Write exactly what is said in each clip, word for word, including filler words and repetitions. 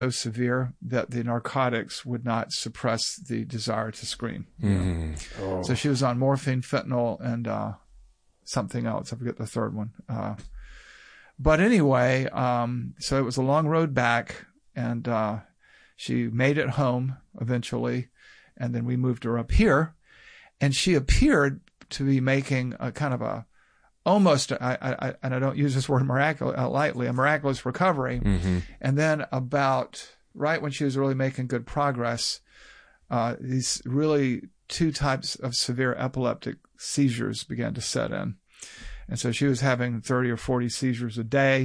so severe that the narcotics would not suppress the desire to scream. Mm. Oh. So she was on morphine, fentanyl, and uh, something else. I forget the third one. Uh, but anyway, um, so it was a long road back, and uh, she made it home eventually, and then we moved her up here, and she appeared to be making a kind of a almost, I, I, and I don't use this word miraculous, uh, lightly, a miraculous recovery. Mm-hmm. And then about right when she was really making good progress, uh, these really two types of severe epileptic seizures began to set in. And so she was having thirty or forty seizures a day.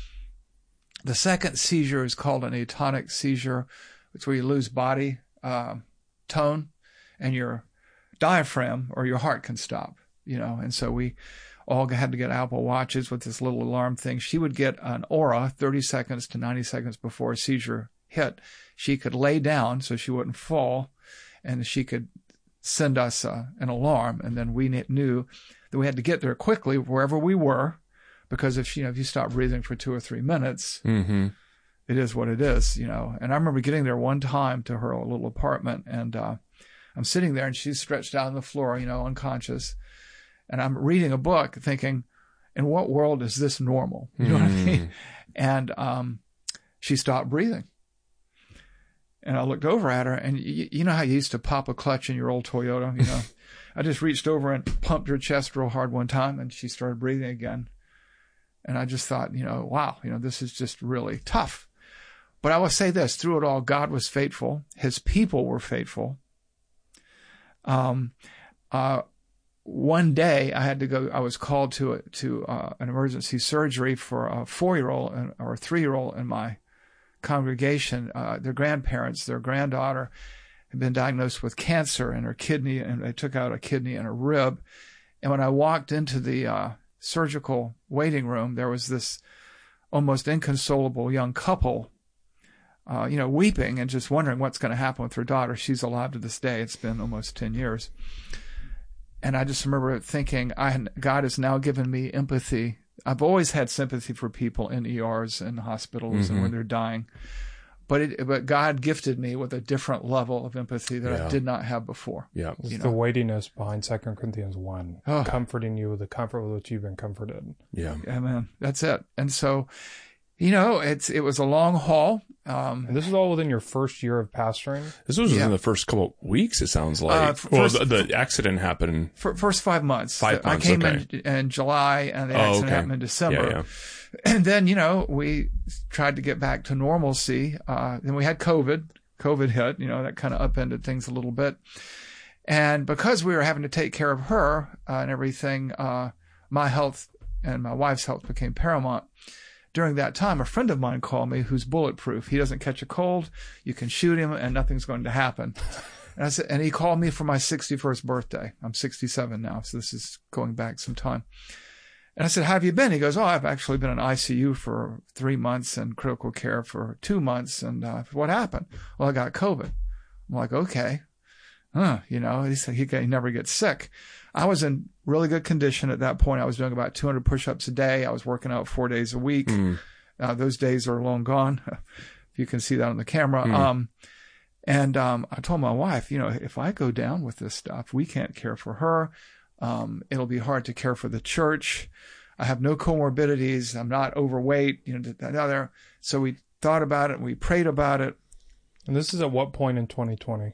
The second seizure is called an atonic seizure. It's where you lose body uh, tone and your diaphragm or your heart can stop, you know. And so we all had to get Apple Watches with this little alarm thing. She would get an aura thirty seconds to ninety seconds before a seizure hit. She could lay down so she wouldn't fall, and she could send us uh, an alarm. And then we knew that we had to get there quickly wherever we were, because if you know if you stop breathing for two or three minutes, mm-hmm. it is what it is, you know. And I remember getting there one time to her little apartment, and uh, I'm sitting there, and she's stretched out on the floor, you know, unconscious. And I'm reading a book thinking, in what world is this normal? You know mm. what I mean? And um, she stopped breathing. And I looked over at her, and you, you know how you used to pop a clutch in your old Toyota? You know, I just reached over and pumped her chest real hard one time, and she started breathing again. And I just thought, you know, wow, you know, this is just really tough. But I will say this, through it all, God was faithful. His people were faithful. Um, uh, One day I had to go, I was called to a, to uh, an emergency surgery for a four-year-old or a three-year-old in my congregation. Uh, their grandparents, their granddaughter had been diagnosed with cancer in her kidney, and they took out a kidney and a rib. And when I walked into the uh, surgical waiting room, there was this almost inconsolable young couple, uh, you know, weeping and just wondering what's going to happen with her daughter. She's alive to this day. It's been almost ten years. And I just remember thinking, I, God has now given me empathy. I've always had sympathy for people in E Rs and hospitals mm-hmm. and when they're dying. But it, but God gifted me with a different level of empathy that yeah. I did not have before. Yeah, it's you the know? weightiness behind Second Corinthians one, oh. comforting you with the comfort with which you've been comforted. Yeah. Yeah, man. That's it. And so, you know, it's it was a long haul. Um, and this is all within your first year of pastoring? This was yeah. within the first couple of weeks, it sounds like. Uh, f- well, first, the, the accident happened. For, first five months. Five months, I came okay. in, in July, and the oh, accident okay. happened in December. Yeah, yeah. And then, you know, we tried to get back to normalcy. Uh, then we had COVID. COVID hit, you know, that kind of upended things a little bit. And because we were having to take care of her uh, and everything, uh, my health and my wife's health became paramount. During that time, a friend of mine called me who's bulletproof. He doesn't catch a cold. You can shoot him and nothing's going to happen. And I said, and he called me for my sixty-first birthday. I'm sixty-seven now, so this is going back some time. And I said, how have you been? He goes, oh, I've actually been in I C U for three months and critical care for two months. And uh, what happened? Well, I got COVID. I'm like, okay. Huh, you know, he said he, he never gets sick. I was in really good condition at that point. I was doing about two hundred push-ups a day. I was working out four days a week. Mm. Uh, those days are long gone. If you can see that on the camera. Mm. Um, and um, I told my wife, you know, if I go down with this stuff, we can't care for her. Um, it'll be hard to care for the church. I have no comorbidities. I'm not overweight, you know, that other. So we thought about it and we prayed about it. And this is at what point in twenty twenty?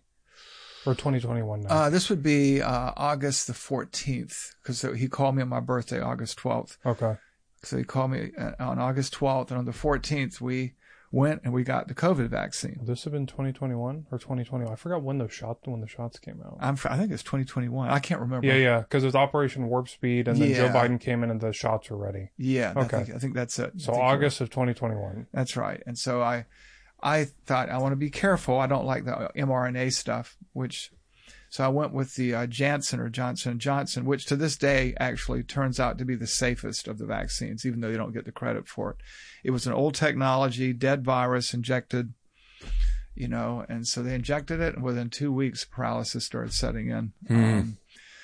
Or twenty twenty-one now? Uh, this would be uh, August the fourteenth, because he called me on my birthday, August twelfth. Okay. So he called me on August twelfth, and on the fourteenth, we went and we got the COVID vaccine. Would this have been twenty twenty-one or twenty twenty-one? I forgot when the shot when the shots came out. I'm, I think it's twenty twenty-one. I can't remember. Yeah, yeah, because it was Operation Warp Speed, and then yeah. Joe Biden came in and the shots were ready. Yeah. Okay. I think, I think that's it. So August of twenty twenty-one. That's right. And so I, I thought I want to be careful. I don't like the mRNA stuff, which. So I went with the uh, Janssen or Johnson and Johnson, which to this day actually turns out to be the safest of the vaccines, even though you don't get the credit for it. It was an old technology, dead virus injected, you know, and so they injected it, and within two weeks, paralysis started setting in. Mm. Um,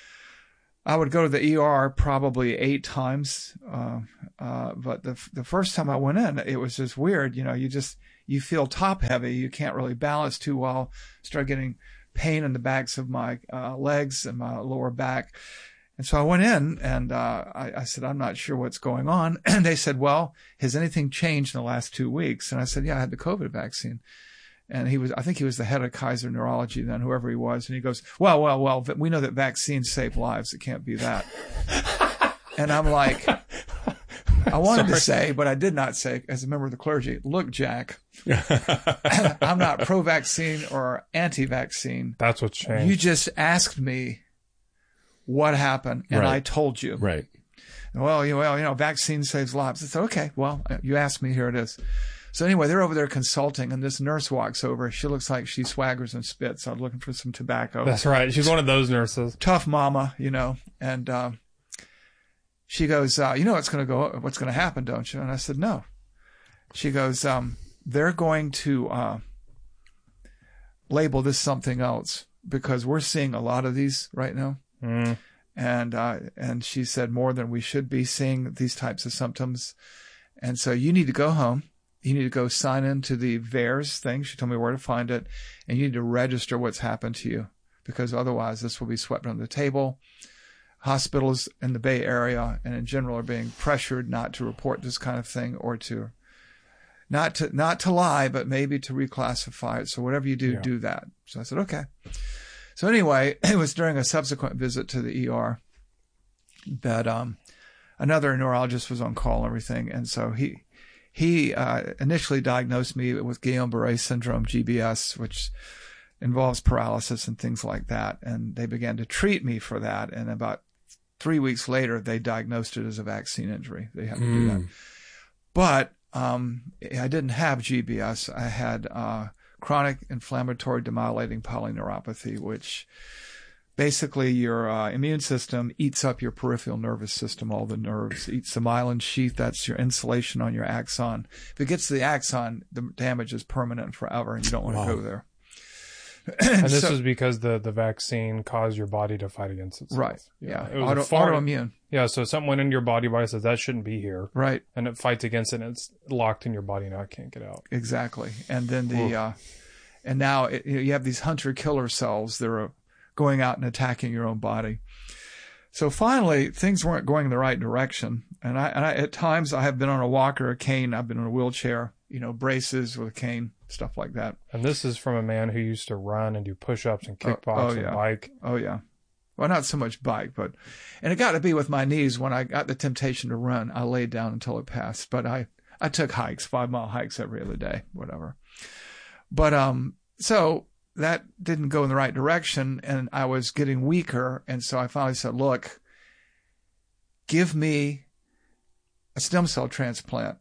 I would go to the E R probably eight times, uh, uh, but the the first time I went in, it was just weird. You know, you just you feel top heavy. You can't really balance too well. Start getting pain in the backs of my uh, legs and my lower back. And so I went in and uh, I, I said, I'm not sure what's going on. And they said, well, has anything changed in the last two weeks? And I said, yeah, I had the COVID vaccine. And he was, I think he was the head of Kaiser Neurology then, whoever he was. And he goes, well, well, well, we know that vaccines save lives. It can't be that. And I'm like, I wanted Sorry. to say, but I did not say, as a member of the clergy, look, Jack, I'm not pro-vaccine or anti-vaccine. That's what's changed. You just asked me what happened, and right. I told you. Right. Well, you, well, you know, vaccine saves lives. I said, okay, well, you asked me, here it is. So anyway, they're over there consulting, and this nurse walks over. She looks like she swaggers and spits. I'm looking for some tobacco. That's right. She's one of those nurses. Tough mama, you know. And uh, she goes, uh, you know what's going to go, what's going to happen, don't you? And I said, no. She goes, um, they're going to uh, label this something else because we're seeing a lot of these right now. Mm. And uh, and she said more than we should be seeing these types of symptoms. And so you need to go home. You need to go sign into the V A E R S thing. She told me where to find it. And you need to register what's happened to you because otherwise this will be swept under the table. Hospitals in the Bay Area and in general are being pressured not to report this kind of thing or to not to not to lie, but maybe to reclassify it. So whatever you do, yeah. do that. So I said, okay. So anyway, it was during a subsequent visit to the E R that um, another neurologist was on call and everything. And so he he uh, initially diagnosed me with Guillain-Barré syndrome, G B S, which involves paralysis and things like that. And they began to treat me for that. And about three weeks later, they diagnosed it as a vaccine injury. They had to mm. do that. But um, I didn't have G B S. I had uh, chronic inflammatory demyelinating polyneuropathy, which basically your uh, immune system eats up your peripheral nervous system, all the nerves, eats the myelin sheath. That's your insulation on your axon. If it gets to the axon, the damage is permanent and forever, and you don't want wow. to go there. And this so, is because the, the vaccine caused your body to fight against itself. Right. Yeah. yeah. It was Auto, foreign, autoimmune. Yeah. So something went into your body, body says that shouldn't be here. Right. And it fights against it and it's locked in your body. Now it can't get out. Exactly. And then the, uh, and now it, you have these hunter killer cells that are going out and attacking your own body. So finally things weren't going in the right direction. And I, and I, at times I have been on a walker, a cane. I've been in a wheelchair, you know, braces with a cane. Stuff like that. And this is from a man who used to run and do push-ups and kickbox oh, oh, yeah. and bike. Oh, yeah. Well, not so much bike, but... And it got to be with my knees. When I got the temptation to run, I laid down until it passed. But I, I took hikes, five-mile hikes every other day, whatever. But um, so that didn't go in the right direction, and I was getting weaker. And so I finally said, look, give me a stem cell transplant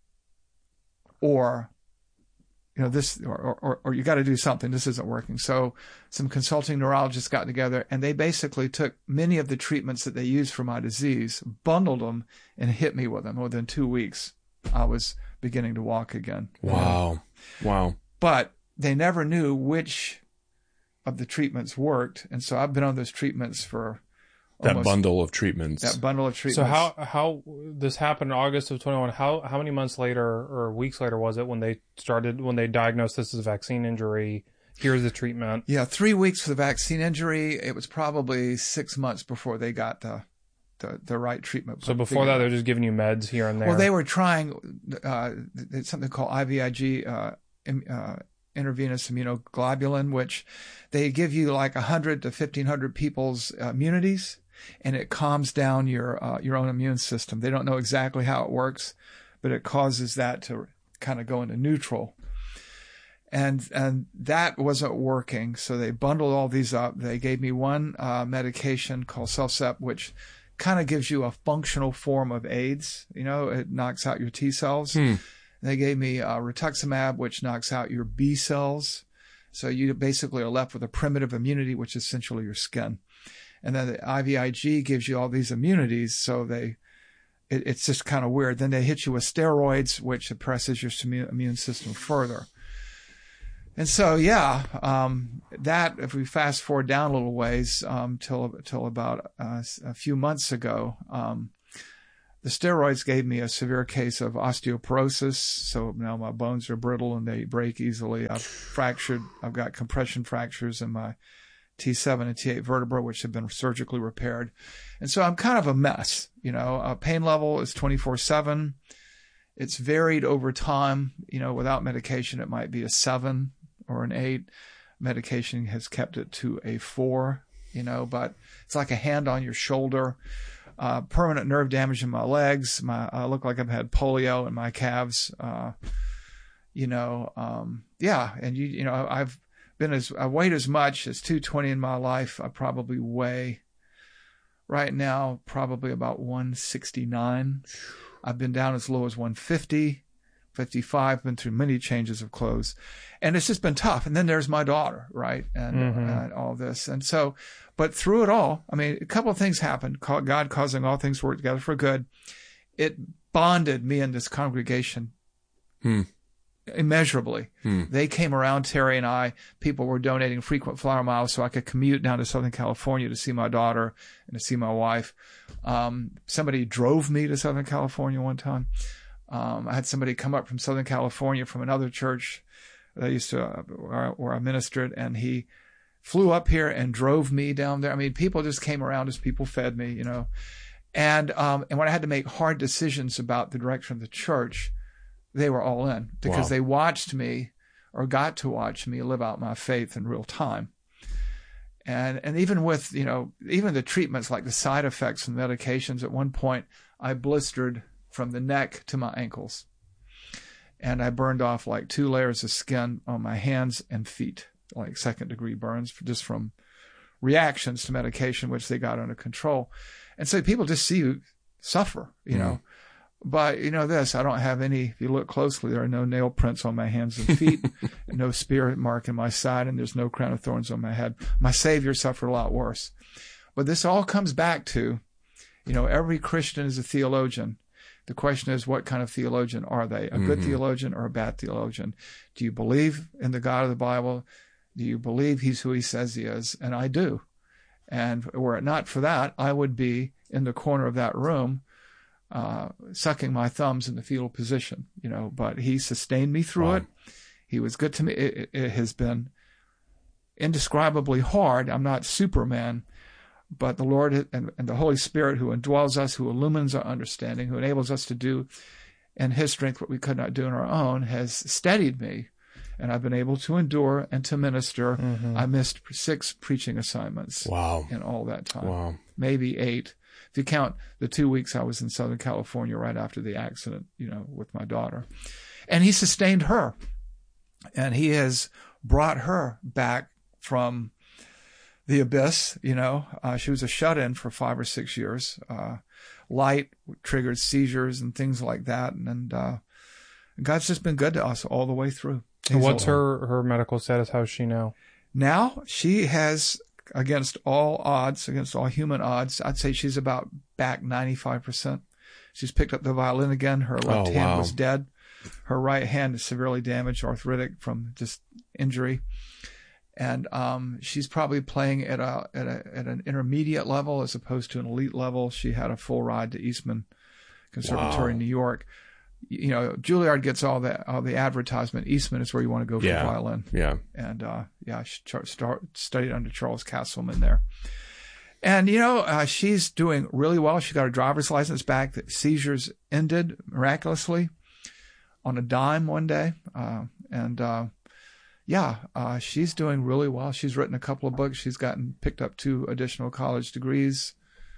or... you know, this, or, or, or you got to do something. This isn't working. So some consulting neurologists got together and they basically took many of the treatments that they used for my disease, bundled them and hit me with them. Within two weeks, I was beginning to walk again. Wow. Wow. But they never knew which of the treatments worked. And so I've been on those treatments for That Almost, bundle of treatments. That bundle of treatments. So how how this happened in August of twenty-one? How how many months later or weeks later was it when they started when they diagnosed this as a vaccine injury? Here's the treatment. Yeah, three weeks for the vaccine injury. It was probably six months before they got the the, the right treatment. So before that, they're just giving you meds here and there. Well, they were trying uh, something called I V I G. Uh, uh, intravenous immunoglobulin, which they give you like one hundred to fifteen hundred people's uh, immunities, and it calms down your uh, your own immune system. They don't know exactly how it works, but it causes that to kind of go into neutral. And and that wasn't working, so they bundled all these up. They gave me one uh, medication called CellCept, which kind of gives you a functional form of AIDS. You know, it knocks out your T cells. Hmm. They gave me uh, rituximab, which knocks out your B cells. So you basically are left with a primitive immunity, which is essentially your skin. And then the I V I G gives you all these immunities. So they, it, it's just kind of weird. Then they hit you with steroids, which suppresses your immune system further. And so, yeah, um, that, if we fast forward down a little ways, um, till, till about uh, a few months ago, um, The steroids gave me a severe case of osteoporosis, so now my bones are brittle and they break easily. I've fractured, I've got compression fractures in my T seven and T eight vertebra, which have been surgically repaired. And so I'm kind of a mess. You know, uh, pain level is twenty-four seven. It's varied over time. You know, without medication, it might be a seven or an eight. Medication has kept it to a four, you know, but it's like a hand on your shoulder. Uh, permanent nerve damage in my legs. My, I look like I've had polio in my calves. Uh, you know, um, yeah. And you, you know, I've been as, I weighed as much as two twenty in my life. I probably weigh right now, probably about one sixty-nine. I've been down as low as one fifty, fifty-five, been through many changes of clothes, and it's just been tough. And then there's my daughter, right? And, mm-hmm. and all this. And so, but through it all, I mean, a couple of things happened. God causing all things to work together for good. It bonded me and this congregation hmm. immeasurably. Hmm. They came around, Terry and I. People were donating frequent flyer miles so I could commute down to Southern California to see my daughter and to see my wife. Um, somebody drove me to Southern California one time. Um, I had somebody come up from Southern California from another church that I used to, uh, where, where I ministered, and he flew up here and drove me down there. I mean, people just came around as people fed me, you know. And, um, and when I had to make hard decisions about the direction of the church, they were all in because wow. they watched me or got to watch me live out my faith in real time. And, and even with, you know, even the treatments, like the side effects and medications, at one point I blistered from the neck to my ankles. And I burned off like two layers of skin on my hands and feet, like second degree burns just from reactions to medication, which they got under control. And so people just see you suffer, you mm. know. But you know this, I don't have any, if you look closely, there are no nail prints on my hands and feet, no spear mark in my side, and there's no crown of thorns on my head. My Savior suffered a lot worse. But this all comes back to, you know, every Christian is a theologian. The question is, what kind of theologian are they? A mm-hmm. good theologian or a bad theologian? Do you believe in the God of the Bible? Do you believe he's who he says he is? And I do. And were it not for that, I would be in the corner of that room, uh, sucking my thumbs in the fetal position, you know, but he sustained me through wow. it. He was good to me. It, it has been indescribably hard. I'm not Superman. But the Lord and, and the Holy Spirit who indwells us, who illumines our understanding, who enables us to do in his strength what we could not do on our own, has steadied me. And I've been able to endure and to minister. Mm-hmm. I missed six preaching assignments wow. in all that time. Wow. Maybe eight. If you count the two weeks I was in Southern California right after the accident, you know, with my daughter. And he sustained her. And he has brought her back from the abyss, you know. Uh, she was a shut-in for five or six years. Uh, light triggered seizures and things like that. And, and uh, God's just been good to us all the way through. And what's her, her medical status? How is she now? Now she has, against all odds, against all human odds, I'd say she's about back ninety-five percent. She's picked up the violin again. Her left oh, hand wow. was dead. Her right hand is severely damaged, arthritic from just injury. And um, she's probably playing at a, at a at an intermediate level as opposed to an elite level. She had a full ride to Eastman Conservatory wow. in New York. You know, Juilliard gets all the all the advertisement. Eastman is where you want to go for yeah. violin. Yeah. And uh, yeah, she start, studied under Charles Castleman there. And you know, uh, she's doing really well. She got her driver's license back. The seizures ended miraculously on a dime one day, uh, and. Uh, Yeah, uh, she's doing really well. She's written a couple of books. She's gotten picked up two additional college degrees.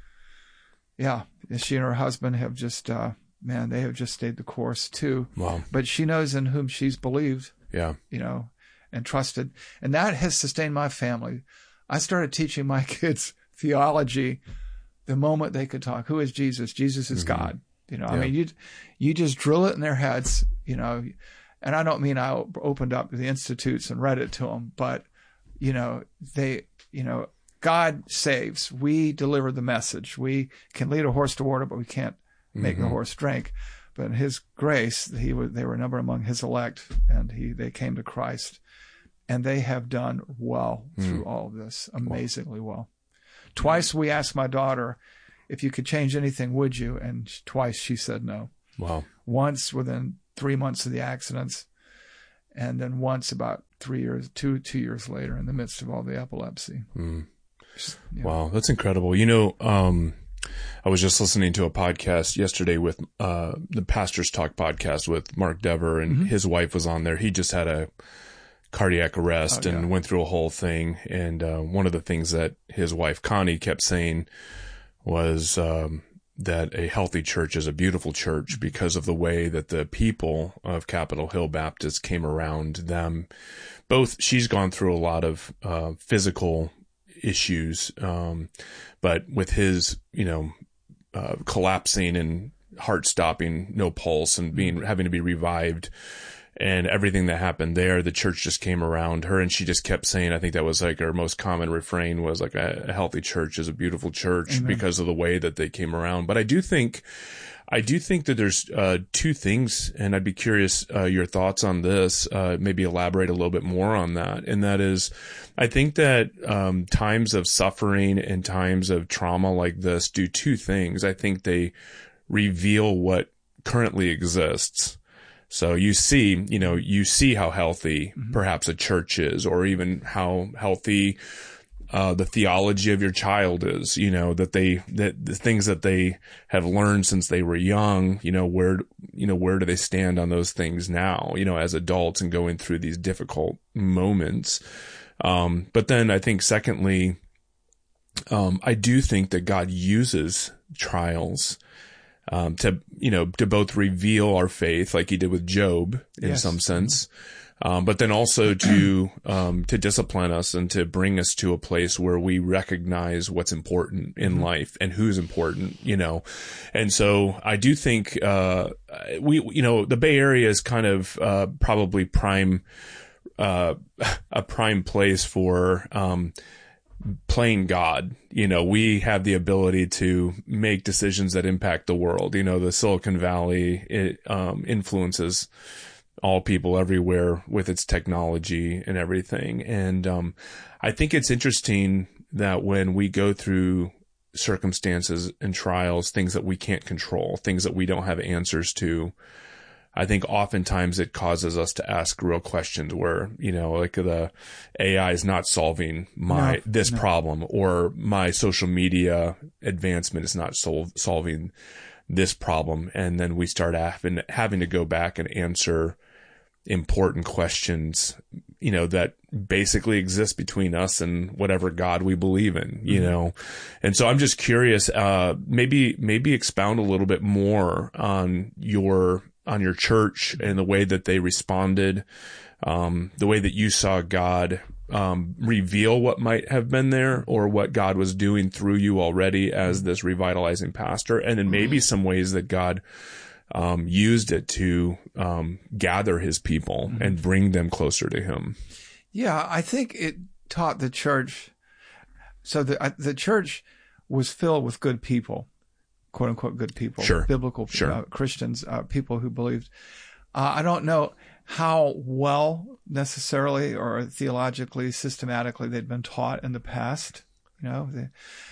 Yeah, she and her husband have just, uh, man, they have just stayed the course too. Wow. But she knows in whom she's believed. Yeah. You know, and trusted. And that has sustained my family. I started teaching my kids theology the moment they could talk. Who is Jesus? Jesus is mm-hmm. God. You know, yeah. I mean, you you just drill it in their heads, you know. And I don't mean I opened up the institutes and read it to them, but, you know, they, you know, God saves. We deliver the message. We can lead a horse to water, but we can't make mm-hmm. the horse drink. But in his grace, he was, they were numbered among his elect, and he, they came to Christ. And they have done well mm. through all of this, amazingly well. Twice we asked my daughter if you could change anything, would you? And twice she said no. Wow. Once within three months of the accidents, and then once about three years, two two years later, in the midst of all the epilepsy. Mm. You know. Wow, that's incredible. You know, um, I was just listening to a podcast yesterday with uh, the Pastor's Talk podcast with Mark Dever, and mm-hmm. his wife was on there. He just had a cardiac arrest oh, yeah. and went through a whole thing. And uh, one of the things that his wife Connie kept saying was um, that a healthy church is a beautiful church because of the way that the people of Capitol Hill Baptist came around them. Both, she's gone through a lot of uh, physical issues, um, but with his, you know, uh, collapsing and heart stopping, no pulse, and being having to be revived, and everything that happened there, the church just came around her, and she just kept saying, I think that was like her most common refrain was like, a, a healthy church is a beautiful church. Amen. Because of the way that they came around. But I do think, I do think that there's uh, two things, and I'd be curious uh, your thoughts on this, uh, maybe elaborate a little bit more on that. And that is, I think that um, times of suffering and times of trauma like this do two things. I think they reveal what currently exists. So you see, you know, you see how healthy mm-hmm. perhaps a church is, or even how healthy uh, the theology of your child is, you know, that they, that the things that they have learned since they were young, you know, where, you know, where do they stand on those things now, you know, as adults and going through these difficult moments. Um, but then I think secondly, um, I do think that God uses trials Um, to, you know, to both reveal our faith like he did with Job in yes. some sense, um, but then also to, um, to discipline us and to bring us to a place where we recognize what's important in mm-hmm. life and who's important, you know. And so I do think, uh, we, you know, the Bay Area is kind of, uh, probably prime, uh, a prime place for, um, playing God. You know, we have the ability to make decisions that impact the world. You know, the Silicon Valley, it um, influences all people everywhere with its technology and everything. And um, I think it's interesting that when we go through circumstances and trials, things that we can't control, things that we don't have answers to, I think oftentimes it causes us to ask real questions where, you know, like the A I is not solving my, no, this no. problem, or my social media advancement is not sol- solving this problem. And then we start having, having to go back and answer important questions, you know, that basically exist between us and whatever God we believe in, you mm-hmm. know? And so I'm just curious, uh, maybe, maybe expound a little bit more on your, on your church and the way that they responded, um, the way that you saw God, um, reveal what might have been there, or what God was doing through you already as this revitalizing pastor. And then maybe some ways that God, um, used it to, um, gather his people mm-hmm. and bring them closer to him. Yeah. I think it taught the church. So the, uh, the church was filled with good people. Quote unquote good people, sure. biblical sure. Uh, Christians, uh, people who believed. Uh, I don't know how well necessarily or theologically, systematically they'd been taught in the past, you know. They,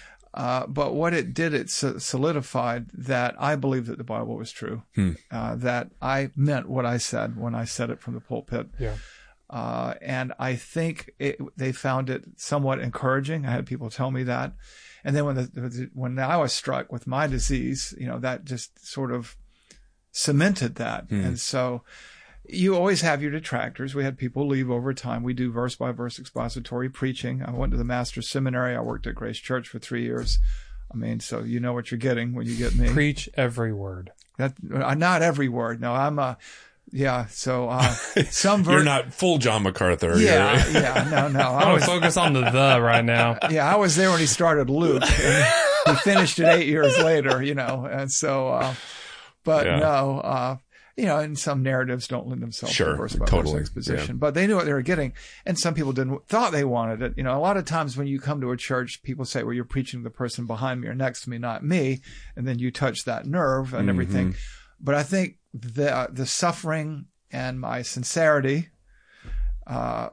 uh, but what it did, it solidified that I believed that the Bible was true, hmm. uh, that I meant what I said when I said it from the pulpit. Yeah. Uh, and I think it, they found it somewhat encouraging. I had people tell me that. And then when the, when I was struck with my disease, you know, that just sort of cemented that. Mm. And so you always have your detractors. We had people leave over time. We do verse by verse expository preaching. I went to the Master's Seminary. I worked at Grace Church for three years. I mean, so you know what you're getting when you get me. Preach every word. That uh, not every word. No, I'm a. Yeah, so uh, some ver- you're not full John MacArthur. Yeah, right? yeah, no, no. I was focus on the the right now. Yeah, I was there when he started Luke, and he finished it eight years later. You know, and so, uh, but yeah. no, uh, you know, and some narratives don't lend themselves sure, to verse by totally. verse exposition, yeah. but they knew what they were getting, and some people didn't thought they wanted it. You know, a lot of times when you come to a church, people say, "Well, you're preaching to the person behind me or next to me, not me," and then you touch that nerve and mm-hmm. everything. But I think the the suffering and my sincerity, uh,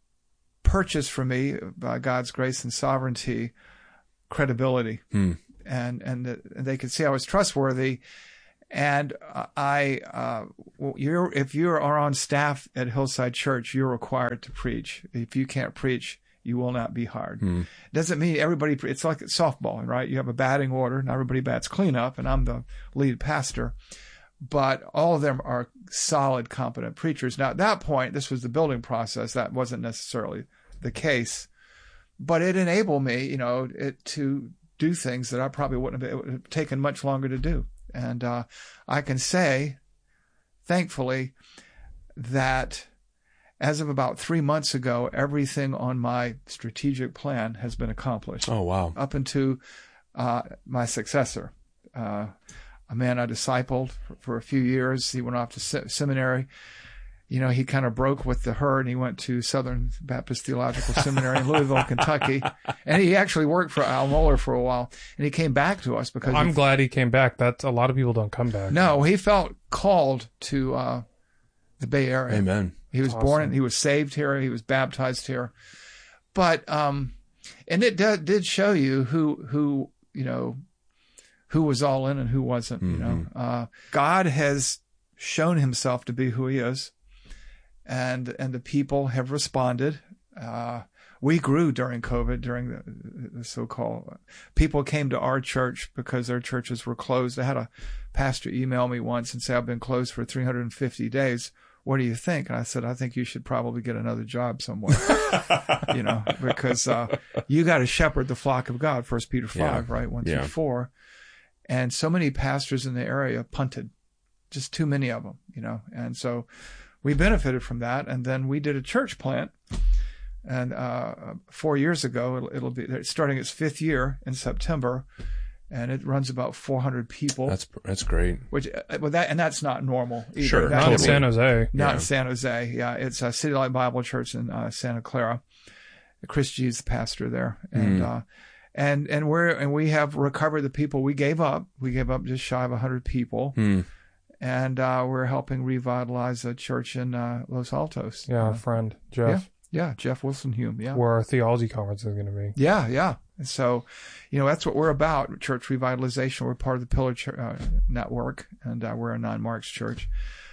purchased for me by God's grace and sovereignty, credibility. Hmm. and, and, the, and they could see I was trustworthy. And I, uh, well, you're, if you are on staff at Hillside Church, you're required to preach. If you can't preach, you will not be hired. Hmm. Doesn't mean everybody, it's like softball, right? You have a batting order and everybody bats cleanup, and I'm the lead pastor. But all of them are solid, competent preachers. Now, at that point, this was the building process. That wasn't necessarily the case. But it enabled me, you know, it, to do things that I probably wouldn't have, it would have taken much longer to do. And uh, I can say, thankfully, that as of about three months ago, everything on my strategic plan has been accomplished. Oh, wow. Up into uh, my successor, uh, a man I discipled for, for a few years. He went off to se- seminary. You know, he kind of broke with the herd, and he went to Southern Baptist Theological Seminary in Louisville, Kentucky. And he actually worked for Al Mohler for a while. And he came back to us because... I'm he, glad he came back. That's a lot of people don't come back. No, he felt called to uh, the Bay Area. Amen. He was Awesome. born, he was saved here, he was baptized here. But, um, and it did, did show you who, who, you know, who was all in and who wasn't, mm-hmm. you know. Uh, God has shown himself to be who he is, and, and the people have responded. Uh, we grew during COVID, during the, the so-called, people came to our church because their churches were closed. I had a pastor email me once and say, I've been closed for three hundred fifty days. What do you think? And I said, I think you should probably get another job somewhere, you know, because uh, you got to shepherd the flock of God, First Peter five, yeah. right, one yeah. through four. And so many pastors in the area punted, just too many of them, you know. And so we benefited from that. And then we did a church plant. And uh, four years ago, it'll, it'll be it's starting its fifth year in September. And it runs about four hundred people. That's that's great. Which, well, that and that's not normal either. Sure, that not in San Jose. Not yeah. in San Jose. Yeah, it's a City Light Bible Church in uh, Santa Clara. Chris G's the pastor there, and mm. uh, and and we're and we have recovered the people we gave up. We gave up just shy of a hundred people, mm. and uh, we're helping revitalize a church in uh, Los Altos. Yeah, uh, a friend, Jeff. Yeah. Yeah, Jeff Wilson Hume. Yeah, where our theology conference is going to be. Yeah, yeah. And so, you know, that's what we're about: church revitalization. We're part of the Pillar Ch- uh, Network, and uh, we're a non-Marx church.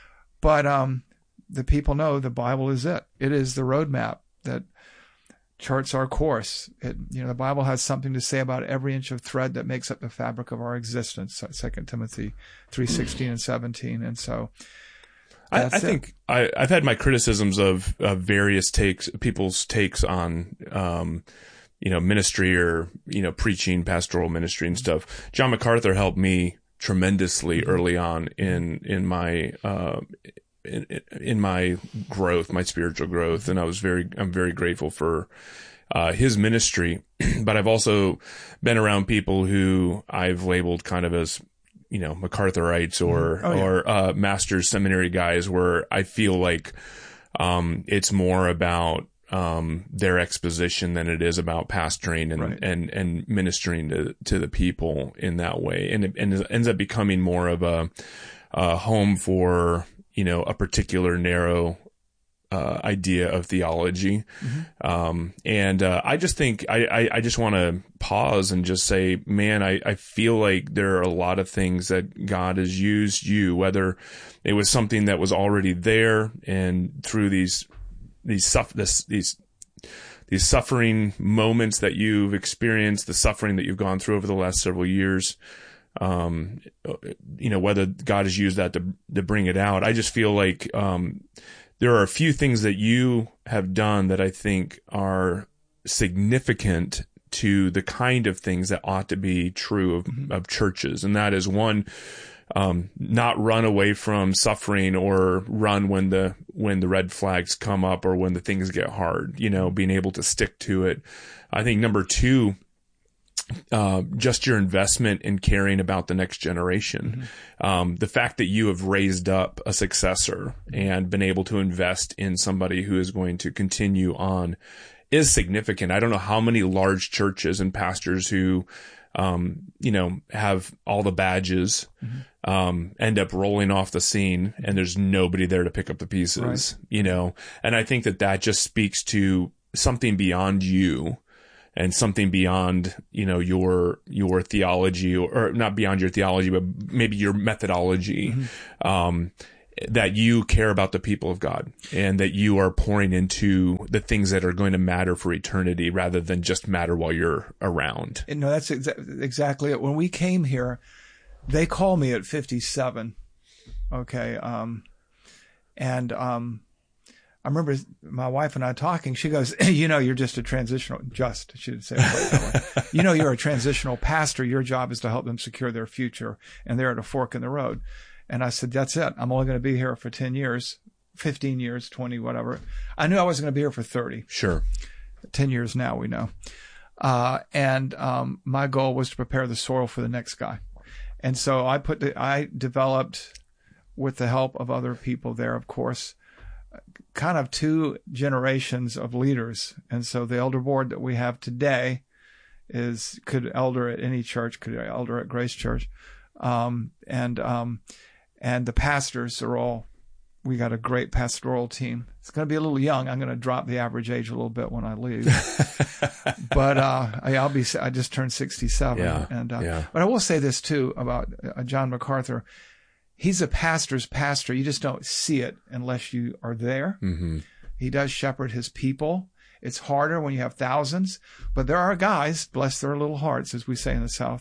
But um, the people know the Bible is it. It is the roadmap that charts our course. It, you know, the Bible has something to say about every inch of thread that makes up the fabric of our existence. Second Timothy three sixteen and seventeen, and so. I, I think I, I've had my criticisms of, of various takes, people's takes on, um, you know, ministry or, you know, preaching, pastoral ministry and stuff. John MacArthur helped me tremendously early on in, in my, uh, in, in my growth, my spiritual growth. And I was very, I'm very grateful for, uh, his ministry. But I've also been around people who I've labeled kind of as, you know, MacArthurites or, oh, yeah. or, uh, master's seminary guys, where I feel like, um, it's more about, um, their exposition than it is about pastoring and, right. and, and ministering to, to the people in that way. And it, and it ends up becoming more of a, a home for, you know, a particular narrow, uh, idea of theology. Mm-hmm. Um, and, uh, I just think I, I, I just want to pause and just say, man, I, I feel like there are a lot of things that God has used you, whether it was something that was already there and through these, these, suff- this, these, these suffering moments that you've experienced, the suffering that you've gone through over the last several years. Um, you know, whether God has used that to, to bring it out. I just feel like, um, there are a few things that you have done that I think are significant to the kind of things that ought to be true of, mm-hmm. of churches. And that is one, um, not run away from suffering or run when the, when the red flags come up or when the things get hard, you know, being able to stick to it. I think number two, Uh, just your investment in caring about the next generation. Mm-hmm. Um, the fact that you have raised up a successor and been able to invest in somebody who is going to continue on is significant. I don't know how many large churches and pastors who, um, you know, have all the badges, mm-hmm. um, end up rolling off the scene and there's nobody there to pick up the pieces, right. you know, and I think that that just speaks to something beyond you. and something beyond, you know, your, your theology or, or not beyond your theology, but maybe your methodology, mm-hmm. um, that you care about the people of God and that you are pouring into the things that are going to matter for eternity rather than just matter while you're around. And no, that's exa- exactly it. When we came here, they called me at fifty-seven. Okay. Um, and, um, I remember my wife and I talking, she goes, you know, you're just a transitional, just, she didn't say it quite that way. You know, you're a transitional pastor. Your job is to help them secure their future. And they're at a fork in the road. And I said, that's it. I'm only going to be here for ten years, fifteen years, twenty, whatever. I knew I wasn't going to be here for thirty. Sure. ten years now, we know. Uh, and, um, my goal was to prepare the soil for the next guy. And so I put the, I developed with the help of other people there, of course, kind of two generations of leaders. And so the elder board that we have today is, could elder at any church, could elder at Grace Church. Um, and, um, and the pastors are all, we got a great pastoral team. It's going to be a little young. I'm going to drop the average age a little bit when I leave, but, uh, I, I'll be, I just turned sixty-seven. Yeah, and, uh, yeah. But I will say this too about uh, John MacArthur. He's a pastor's pastor. You just don't see it unless you are there. Mm-hmm. He does shepherd his people. It's harder when you have thousands, but there are guys, bless their little hearts, as we say in the South,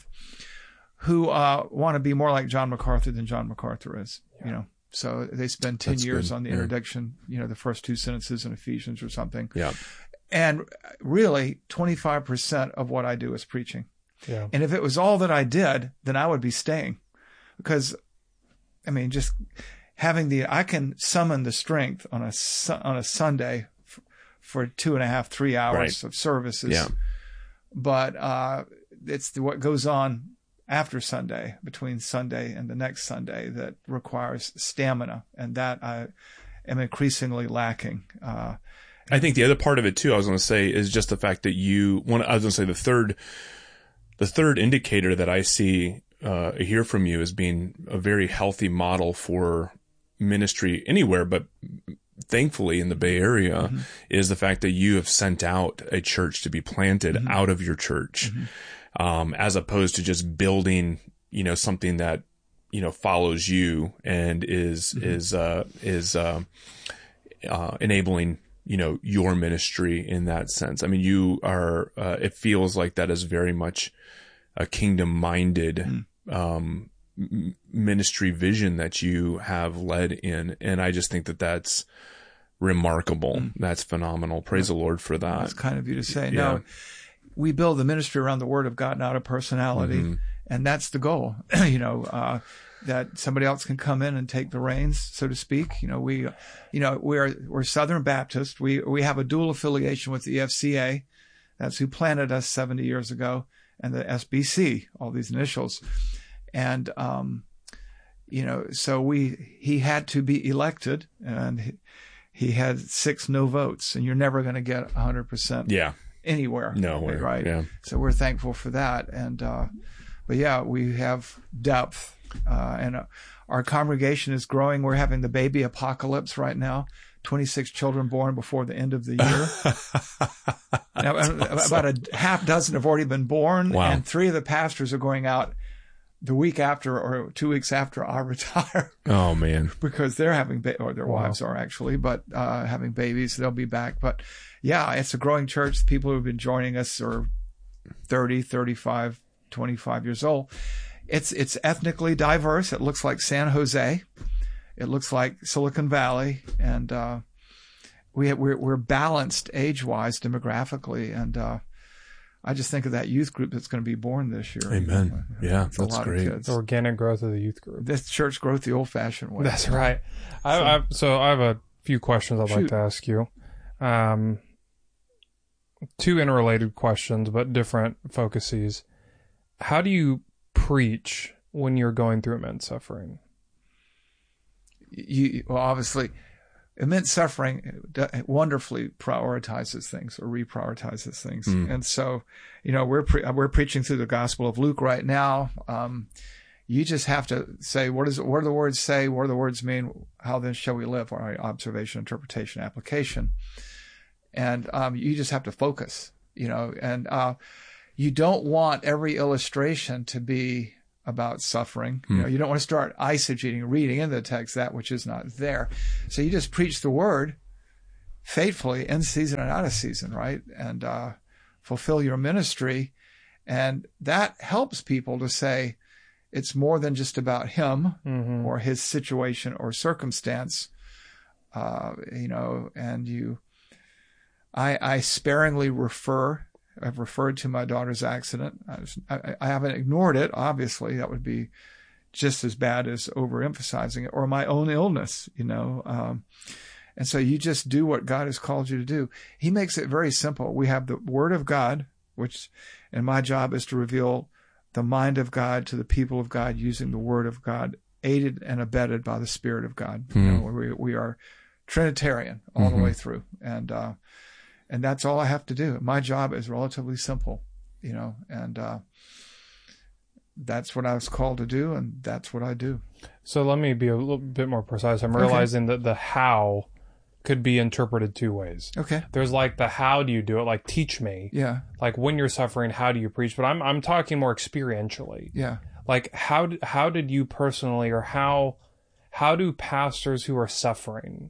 who uh, want to be more like John MacArthur than John MacArthur is. Yeah. You know, so they spend ten That's years good. on the Yeah. introduction. You know, the first two sentences in Ephesians or something. Yeah. And really, twenty-five percent of what I do is preaching. Yeah. And if it was all that I did, then I would be staying, because, I mean, just having the, I can summon the strength on a on a Sunday for, for two and a half, three hours Right. of services. Yeah. But uh, it's the, what goes on after Sunday, between Sunday and the next Sunday, that requires stamina, and that I am increasingly lacking. Uh, I think the other part of it too, I was going to say, is just the fact that you, one, I was going to say the third, the third indicator that I see, uh, hear from you as being a very healthy model for ministry anywhere, but thankfully in the Bay Area, mm-hmm. is the fact that you have sent out a church to be planted mm-hmm. out of your church, mm-hmm. um, as opposed to just building, you know, something that, you know, follows you and is, mm-hmm. is, uh, is, uh, uh, enabling, you know, your ministry in that sense. I mean, you are, uh, it feels like that is very much a kingdom minded, mm. um, m- ministry vision that you have led in. And I just think that that's remarkable. Mm. That's phenomenal. Praise yeah. the Lord for that. That's kind of you to say. Yeah. No, we build the ministry around the word of God, not a personality. Mm-hmm. And that's the goal, you know, uh, that somebody else can come in and take the reins, so to speak. You know, we, you know, we're, we're Southern Baptist. We, we have a dual affiliation with the F C A. That's who planted us seventy years ago, and the S B C, all these initials. And, um, you know, so we, he had to be elected, and he, he had six no votes, and you're never going to get a hundred percent. Yeah. Anywhere. Nowhere. Right. Yeah. So we're thankful for that. And, uh, but yeah, we have depth. Uh, and uh, our congregation is growing. We're having the baby apocalypse right now. twenty-six children born before the end of the year. Now, awesome. About a half dozen have already been born. Wow. And three of the pastors are going out the week after or two weeks after I retire. Oh, man. Because they're having, ba- or their wow. wives are actually, but uh, having babies. They'll be back. But yeah, it's a growing church. The people who have been joining us are thirty, thirty-five, twenty-five years old. It's, it's ethnically diverse. It looks like San Jose. It looks like Silicon Valley. And, uh, we have, we're, we're balanced age-wise, demographically. And, uh, I just think of that youth group that's going to be born this year. Amen. Yeah, it's that's a lot great. Of kids. The organic growth of the youth group. This church growth the old-fashioned way. That's right. I, So- I, so I have a few questions I'd like Shoot. to ask you. Um, two interrelated questions, but different focuses. How do you preach when you're going through immense suffering? You, well, obviously, immense suffering wonderfully prioritizes things or reprioritizes things. Mm. And so, you know, we're pre- we're preaching through the Gospel of Luke right now. Um, you just have to say, what is what do the words say? What do the words mean? How then shall we live? All right, observation, interpretation, application. And um, you just have to focus. you know, and uh, you don't want every illustration to be about suffering. Hmm. You know, you don't want to start eisegeting, reading into the text that which is not there. So you just preach the word faithfully in season and out of season, right? And uh, fulfill your ministry. And that helps people to say it's more than just about him mm-hmm. or his situation or circumstance, uh, you know, and you, I, I sparingly refer, I've referred to my daughter's accident. I, I, I haven't ignored it. Obviously, that would be just as bad as overemphasizing it, or my own illness, you know. Um, and so you just do what God has called you to do. He makes it very simple. We have the Word of God, which, and my job is to reveal the mind of God to the people of God using the Word of God, aided and abetted by the Spirit of God. Mm-hmm. You know, we, we are Trinitarian all mm-hmm. the way through. And, uh, and that's all I have to do. My job is relatively simple, you know, and, uh, that's what I was called to do, and that's what I do. So let me be a little bit more precise. I'm realizing okay. that the how could be interpreted two ways. Okay. There's like the how do you do it, like teach me. Yeah. Like when you're suffering, how do you preach? But I'm I'm talking more experientially. Yeah. Like how how did you personally, or how how do pastors who are suffering,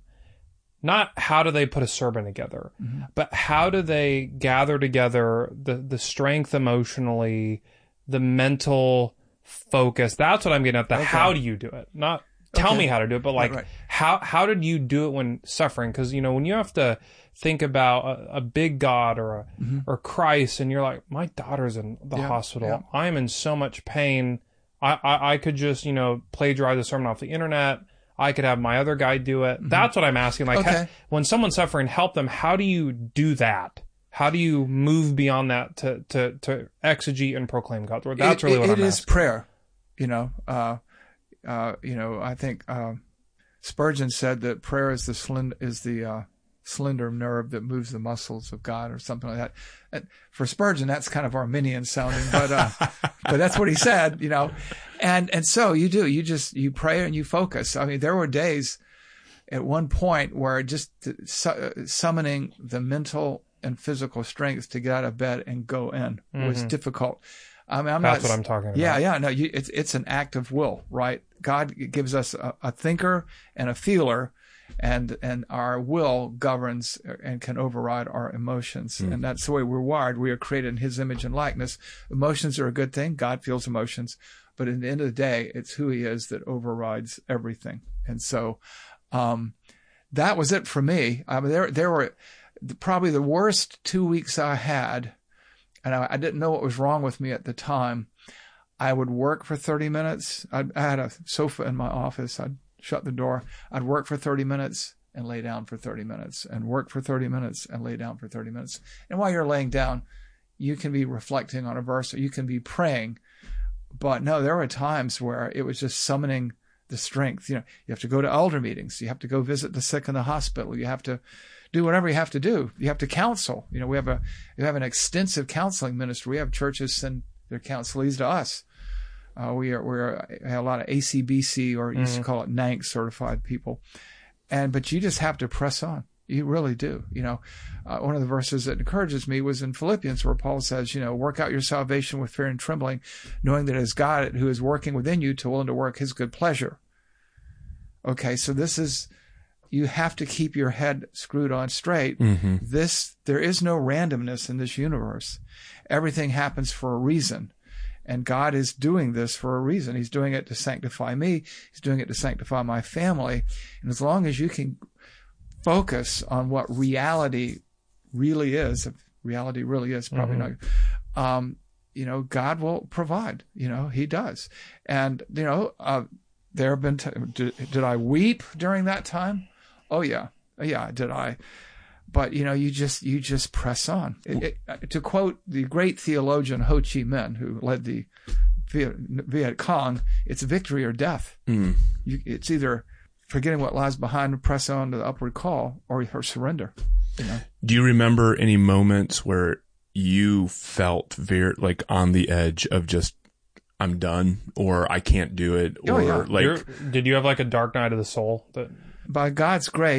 not how do they put a sermon together, mm-hmm. but how do they gather together the the strength emotionally, the mental focus? That's what I'm getting at. The okay. how do you do it? Not tell okay. me how to do it, but like right, right. how how did you do it when suffering? Because you know when you have to think about a, a big God or a, mm-hmm. or Christ, and you're like, my daughter's in the yeah, hospital. Yeah. I'm in so much pain. I, I I could just you know plagiarize the sermon off the internet. I could have my other guy do it. Mm-hmm. That's what I'm asking. Like okay. ha- when someone's suffering, help them. How do you do that? How do you move beyond that to to, to exegete and proclaim God's word? That's really it, what it I'm is asking. Prayer. You know, uh, uh, you know. I think uh, Spurgeon said that prayer is the slend- is the uh, slender nerve that moves the muscles of God, or something like that. And for Spurgeon, that's kind of Arminian sounding, but uh, but that's what he said. You know, and and so you do. You just you pray and you focus. I mean, there were days at one point where just su- summoning the mental and physical strength to get out of bed and go in mm-hmm. was difficult. I mean, I'm That's not, what I'm talking about. Yeah, yeah. No, you, it's it's an act of will, right? God gives us a, a thinker and a feeler, and and our will governs and can override our emotions, mm. and that's the way we're wired. We are created in His image and likeness. Emotions are a good thing. God feels emotions, but at the end of the day, it's who He is that overrides everything. And so, um, that was it for me. I mean, there there were probably the worst two weeks I had. And I, I didn't know what was wrong with me at the time. I would work for thirty minutes. I'd, I had a sofa in my office. I'd shut the door. I'd work for thirty minutes and lay down for thirty minutes, and work for thirty minutes and lay down for thirty minutes. And while you're laying down, you can be reflecting on a verse, or you can be praying. But no, there were times where it was just summoning the strength. You know, you have to go to elder meetings. You have to go visit the sick in the hospital. You have to do whatever you have to do. You have to counsel. You know, we have a we have an extensive counseling ministry. We have churches send their counselees to us. Uh, we are we're we have a lot of A C B C, or mm-hmm. used to call it N A N C certified people. And but you just have to press on. You really do. You know, uh, one of the verses that encourages me was in Philippians, where Paul says, you know, work out your salvation with fear and trembling, knowing that it is God who is working within you to willing to work His good pleasure. Okay, so this is. You have to keep your head screwed on straight. Mm-hmm. This, there is no randomness in this universe. Everything happens for a reason. And God is doing this for a reason. He's doing it to sanctify me. He's doing it to sanctify my family. And as long as you can focus on what reality really is, if reality really is, probably mm-hmm. not, um, you know, God will provide. You know, He does. And, you know, uh, there have been, t- did, did I weep during that time? Oh yeah, yeah. Did I? But you know, you just you just press on. It, it, to quote the great theologian Ho Chi Minh, who led the Viet, Viet Cong, it's victory or death. Mm. You, it's either forgetting what lies behind and press on to the upward call, or, or surrender. You know? Do you remember any moments where you felt very like on the edge of just I'm done, or I can't do it, or oh, yeah. like? You're, did you have like a dark night of the soul that? By God's grace,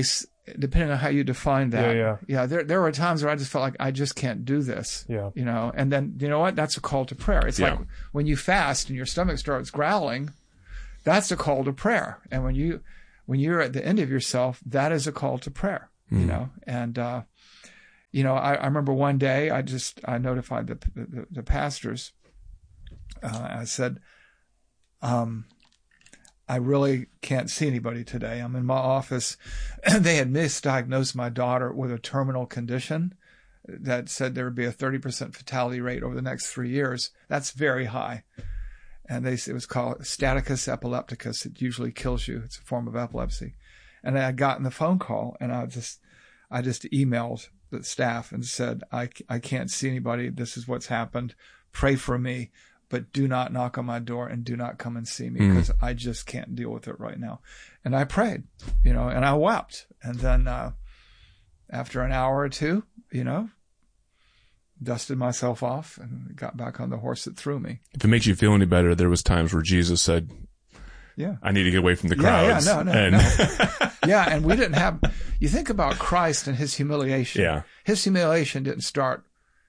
depending on how you define that. Yeah, yeah. Yeah, there there were times where I just felt like I just can't do this. Yeah. You know, and then, you know what? That's a call to prayer. It's Yeah. like when you fast and your stomach starts growling, that's a call to prayer. And when you, when you're at the end of yourself, that is a call to prayer, mm. you know? And, uh, you know, I, I remember one day I just, I notified the, the, the pastors, uh, I said, um, I really can't see anybody today. I'm in my office. They had misdiagnosed my daughter with a terminal condition that said there would be a thirty percent fatality rate over the next three years. That's very high. And they it was called Staticus epilepticus. It usually kills you. It's a form of epilepsy. And I had gotten the phone call, and I just, I just emailed the staff and said, I, I can't see anybody. This is what's happened. Pray for me. But do not knock on my door and do not come and see me because mm. I just can't deal with it right now. And I prayed, you know, and I wept. And then uh, after an hour or two, you know, dusted myself off and got back on the horse that threw me. If it makes you feel any better, there was times where Jesus said, "Yeah, I need to get away from the crowds." Yeah, yeah, no, no, and no. Yeah, and we didn't have. You think about Christ and his humiliation. Yeah, his humiliation didn't start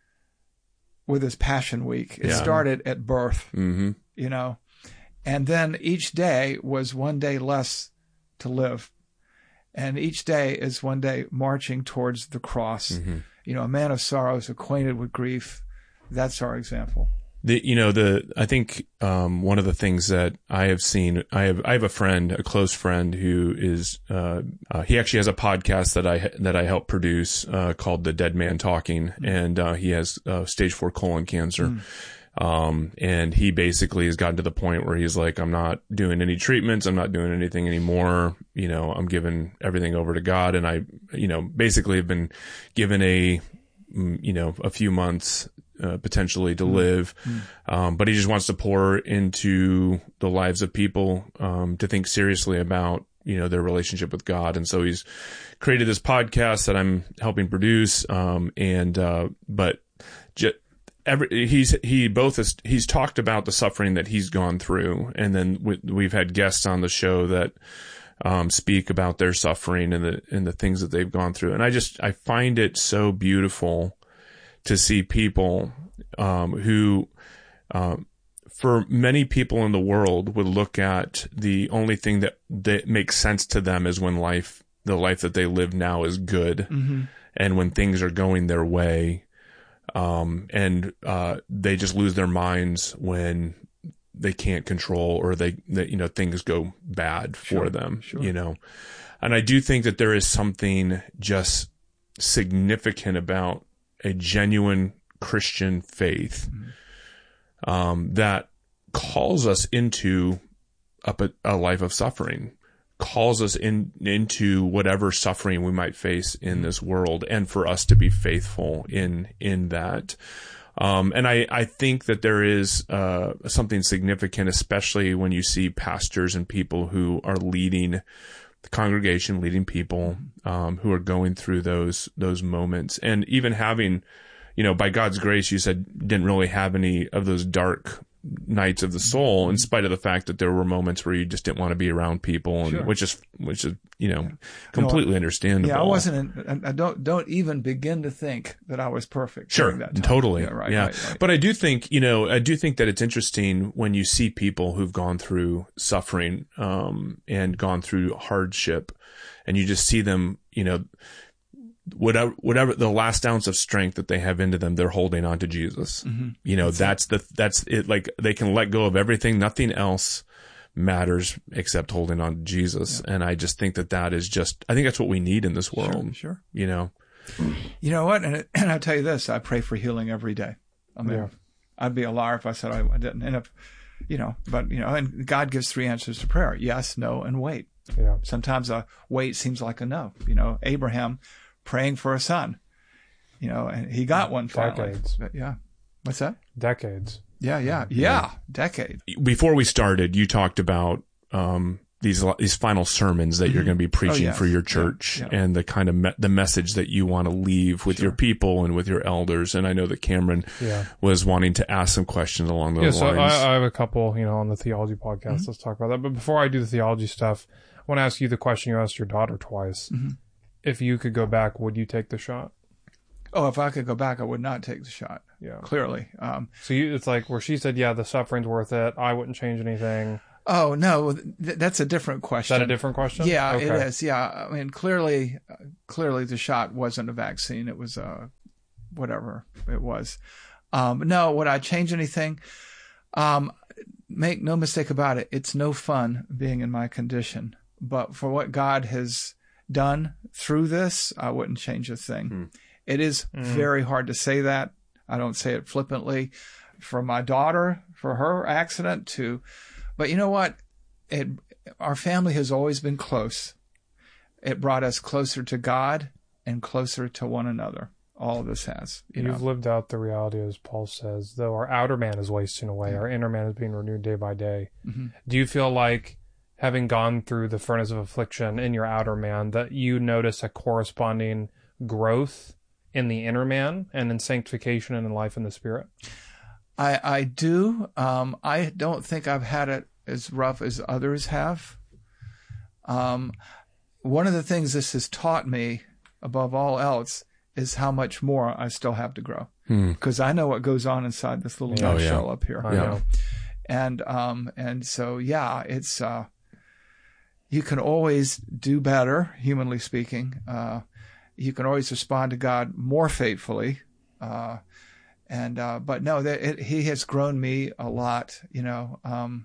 with his Passion Week. It yeah. started at birth, mm-hmm. you know, and then each day was one day less to live. And each day is one day marching towards the cross. Mm-hmm. You know, a man of sorrows, acquainted with grief. That's our example. The, you know, the, I think, um, one of the things that I have seen, I have, I have a friend, a close friend who is, uh, uh he actually has a podcast that I, that I help produce, uh, called The Dead Man Talking. Mm-hmm. And, uh, he has, uh, stage four colon cancer. Mm-hmm. Um, and he basically has gotten to the point where he's like, I'm not doing any treatments. I'm not doing anything anymore. You know, I'm giving everything over to God. And I, you know, basically have been given a, you know, a few months, Uh, potentially to live. Mm. Um, but he just wants to pour into the lives of people, um, to think seriously about, you know, their relationship with God. And so he's created this podcast that I'm helping produce. Um, and, uh, but just every, he's, he both has, he's talked about the suffering that he's gone through. And then we, we've had guests on the show that, um, speak about their suffering and the, and the things that they've gone through. And I just, I find it so beautiful to see people um, who, um, for many people in the world, would look at the only thing that, that makes sense to them is when life, the life that they live now is good. Mm-hmm. And when things are going their way, um, and uh, they just lose their minds when they can't control or they, they you know, things go bad for sure, them, sure. you know. And I do think that there is something just significant about a genuine Christian faith, mm-hmm. um, that calls us into a, a life of suffering, calls us in, into whatever suffering we might face in mm-hmm. this world, and for us to be faithful in, in that. Um, and I, I think that there is, uh, something significant, especially when you see pastors and people who are leading the congregation, leading people, um, who are going through those, those moments. And even having, you know, by God's grace, you said didn't really have any of those dark nights of the soul, in spite of the fact that there were moments where you just didn't want to be around people, and sure. which is, which is, you know, completely no, understandable. Yeah, I wasn't, in, I don't, don't even begin to think that I was perfect. Sure. That time. Totally. Yeah, right, yeah. Right, right. But I do think, you know, I do think that it's interesting when you see people who've gone through suffering, um, and gone through hardship, and you just see them, you know, whatever, whatever the last ounce of strength that they have into them, they're holding on to Jesus. Mm-hmm. You know, that's, that's the, that's it. Like they can let go of everything. Nothing else matters except holding on to Jesus. Yeah. And I just think that that is just, I think that's what we need in this world. Sure. sure. You know, you know what? And, it, and I'll tell you this, I pray for healing every day. I mean, yeah. I'd be a liar if I said I, I didn't. And if, you know, but you know, and God gives three answers to prayer. Yes, no, and wait. Yeah. Sometimes a wait seems like a no. You know, Abraham praying for a son, you know, and he got one finally. Decades. But yeah. What's that? Decades. Yeah, yeah, yeah. Decade. Before we started, you talked about, um, these, these final sermons that mm-hmm. you're going to be preaching oh, yes. for your church, yeah, yeah. and the kind of me- the message that you want to leave with sure. your people and with your elders. And I know that Cameron yeah. was wanting to ask some questions along those yeah, so lines. I, I have a couple, you know, on the theology podcast. Mm-hmm. Let's talk about that. But before I do the theology stuff, I want to ask you the question you asked your daughter twice. Mm-hmm. if you could go back, would you take the shot? Oh, if I could go back, I would not take the shot. Yeah. Clearly. Um, so you, it's like where she said, yeah, the suffering's worth it. I wouldn't change anything. Oh, no, th- that's a different question. Is that a different question? Yeah, okay. it is. Yeah. I mean, clearly, uh, clearly the shot wasn't a vaccine. It was a, whatever it was. Um, no, would I change anything? Um, make no mistake about it. It's no fun being in my condition, but for what God has done through this, I wouldn't change a thing. Hmm. It is mm. very hard to say that. I don't say it flippantly. For my daughter, for her accident to, but you know what? It, our family has always been close. It brought us closer to God and closer to one another. All of this has. You You've know? lived out the reality, as Paul says, though our outer man is wasting away, yeah. our inner man is being renewed day by day. Mm-hmm. Do you feel like, having gone through the furnace of affliction in your outer man, that you notice a corresponding growth in the inner man and in sanctification and in life in the Spirit? I, I do. Um, I don't think I've had it as rough as others have. Um, one of the things this has taught me, above all else, is how much more I still have to grow. Because hmm. I know what goes on inside this little oh, shell yeah. up here. I know. And um, and so yeah, it's uh, you can always do better, humanly speaking. Uh, you can always respond to God more faithfully. Uh, and uh, but no, that it, He has grown me a lot. You know. Um,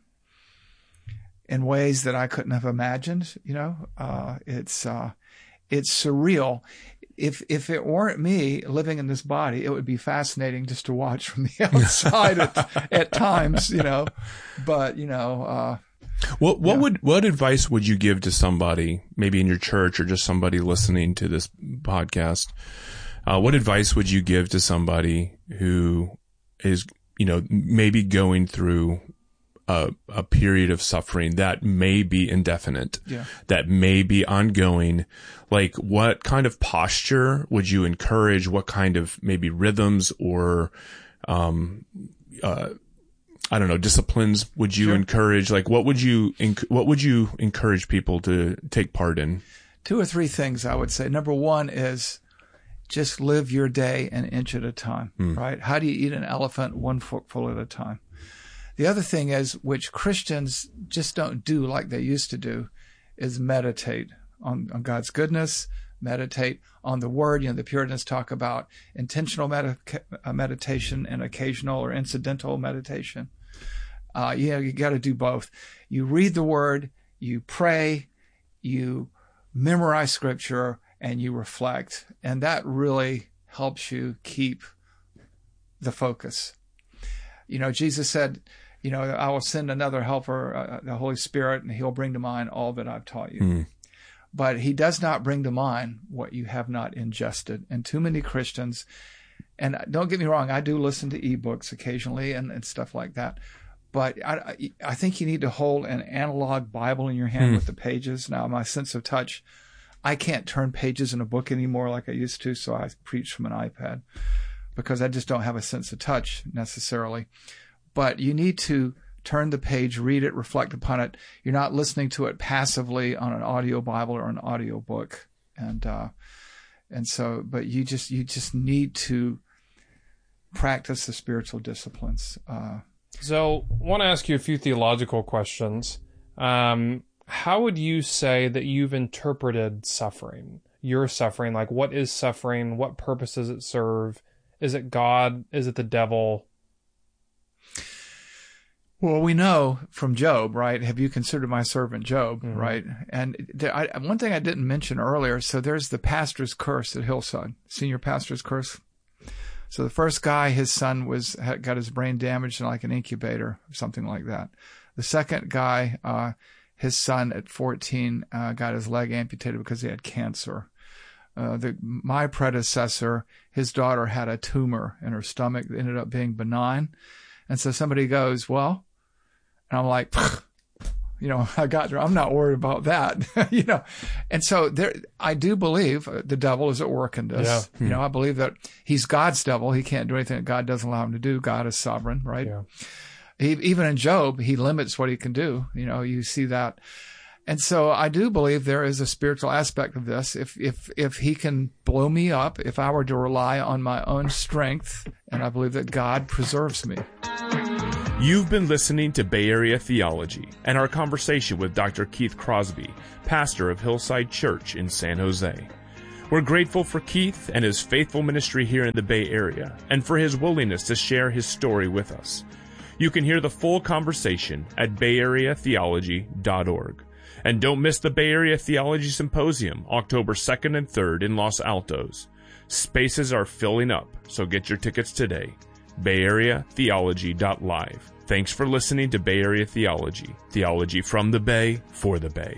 in ways that I couldn't have imagined. You know, uh, it's uh, it's surreal. If if it weren't me living in this body, it would be fascinating just to watch from the outside at, at times, you know. But you know, uh, what what yeah. would what advice would you give to somebody, maybe in your church or just somebody listening to this podcast? Uh, what advice would you give to somebody who is, you know, maybe going through a, a period of suffering that may be indefinite, yeah. that may be ongoing? Like, what kind of posture would you encourage? What kind of maybe rhythms or, um, uh, I don't know, disciplines would you sure. encourage? Like, what would you, enc- what would you encourage people to take part in? Two or three things I would say. Number one is just live your day an inch at a time, mm. right? How do you eat an elephant one footful at a time? The other thing is, which Christians just don't do like they used to do, is meditate on, on God's goodness, meditate on the Word. You know, the Puritans talk about intentional med- meditation and occasional or incidental meditation. Uh, you know, you got to do both. You read the Word, you pray, you memorize Scripture, and you reflect. And that really helps you keep the focus. You know, Jesus said, you know, I will send another helper, uh, the Holy Spirit, and He'll bring to mind all that I've taught you. Mm. But He does not bring to mind what you have not ingested. And too many Christians, and don't get me wrong, I do listen to ebooks occasionally and, and stuff like that. But I, I think you need to hold an analog Bible in your hand mm. with the pages. Now, my sense of touch, I can't turn pages in a book anymore like I used to, so I preach from an iPad because I just don't have a sense of touch necessarily. But you need to turn the page, read it, reflect upon it. You're not listening to it passively on an audio Bible or an audio book. And, uh, and so, but you just, you just need to practice the spiritual disciplines. Uh, so I want to ask you a few theological questions. Um, how would you say that you've interpreted suffering, your suffering? Like, what is suffering? What purpose does it serve? Is it God? Is it the devil? Well, we know from Job, right? Have you considered my servant Job, mm-hmm. right? And there, I, one thing I didn't mention earlier, so there's the pastor's curse at Hillside, senior pastor's curse. So the first guy, his son was had, got his brain damaged in like an incubator or something like that. The second guy, uh, his son at fourteen uh, got his leg amputated because he had cancer. Uh, the, my predecessor, his daughter had a tumor in her stomach that ended up being benign. And so somebody goes, well, and I'm like, you know, I got there. I'm not worried about that, you know. And so there, I do believe the devil is at work in this. Yeah. You know, I believe that he's God's devil. He can't do anything that God doesn't allow him to do. God is sovereign, right? Yeah. He, even in Job, he limits what he can do. You know, you see that. And so I do believe there is a spiritual aspect of this. If, if, if he can blow me up, if I were to rely on my own strength, and I believe that God preserves me. You've been listening to Bay Area Theology and our conversation with Doctor Keith Crosby, pastor of Hillside Church in San Jose. We're grateful for Keith and his faithful ministry here in the Bay Area, and for his willingness to share his story with us. You can hear the full conversation at bay area theology dot org. And don't miss the Bay Area Theology Symposium, October second and third in Los Altos. Spaces are filling up, so get your tickets today. bay area theology dot live. Thanks for listening to Bay Area Theology. Theology from the Bay, for the Bay.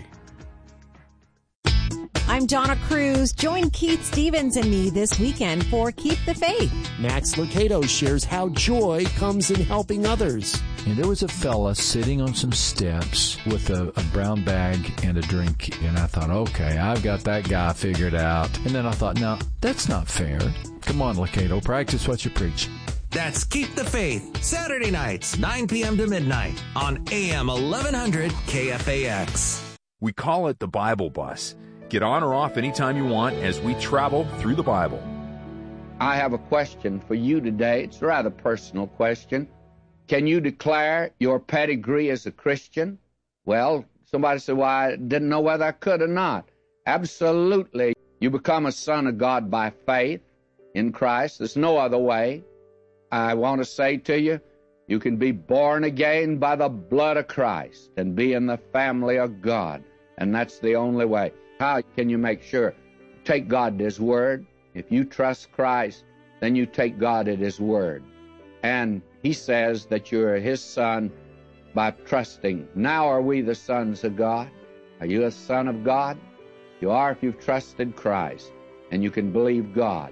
I'm Donna Cruz. Join Keith Stevens and me this weekend for Keep the Faith. Max Lucado shares how joy comes in helping others. And there was a fella sitting on some steps with a, a brown bag and a drink. And I thought, okay, I've got that guy figured out. And then I thought, no, that's not fair. Come on, Lucado, practice what you preach. That's Keep the Faith, Saturday nights, nine p.m. to midnight on A M eleven hundred K F A X. We call it the Bible Bus. Get on or off anytime you want as we travel through the Bible. I have a question for you today. It's a rather personal question. Can you declare your pedigree as a Christian? Well, somebody said, well, I didn't know whether I could or not. Absolutely. You become a son of God by faith in Christ. There's no other way. I want to say to you, you can be born again by the blood of Christ and be in the family of God. And that's the only way. How can you make sure? Take God at His Word. If you trust Christ, then you take God at His Word. And He says that you're His son by trusting. Now are we the sons of God? Are you a son of God? You are if you've trusted Christ, and you can believe God.